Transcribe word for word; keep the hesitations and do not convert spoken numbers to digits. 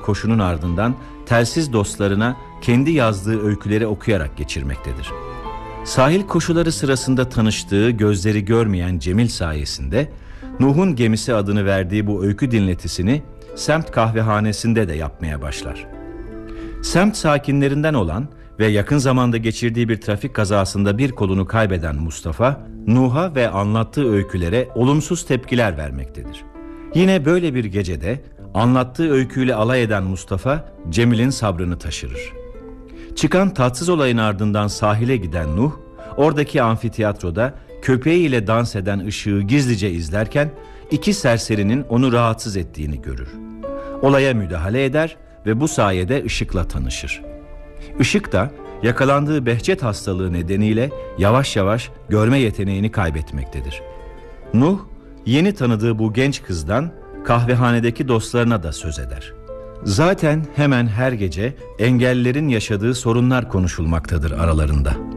koşunun ardından telsiz dostlarına kendi yazdığı öyküleri okuyarak geçirmektedir. Sahil koşuları sırasında tanıştığı gözleri görmeyen Cemil sayesinde Nuh'un Gemisi adını verdiği bu öykü dinletisini semt kahvehanesinde de yapmaya başlar. Semt sakinlerinden olan ve yakın zamanda geçirdiği bir trafik kazasında bir kolunu kaybeden Mustafa, Nuh'a ve anlattığı öykülere olumsuz tepkiler vermektedir. Yine böyle bir gecede anlattığı öyküyle alay eden Mustafa, Cemil'in sabrını taşırır. Çıkan tatsız olayın ardından sahile giden Nuh, oradaki amfiteyatroda köpeğiyle dans eden Işık'ı gizlice izlerken iki serserinin onu rahatsız ettiğini görür. Olaya müdahale eder ve bu sayede Işık'la tanışır. Işık da yakalandığı Behçet hastalığı nedeniyle yavaş yavaş görme yeteneğini kaybetmektedir. Nuh, yeni tanıdığı bu genç kızdan kahvehanedeki dostlarına da söz eder. Zaten hemen her gece engellilerin yaşadığı sorunlar konuşulmaktadır aralarında.